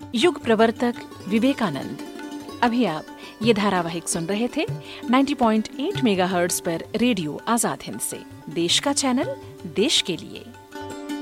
युग प्रवर्तक विवेकानंद। अभी आप ये धारावाहिक सुन रहे थे 90.8 मेगाहर्ट्ज पर रेडियो आजाद हिंद से। देश का चैनल, देश के लिए।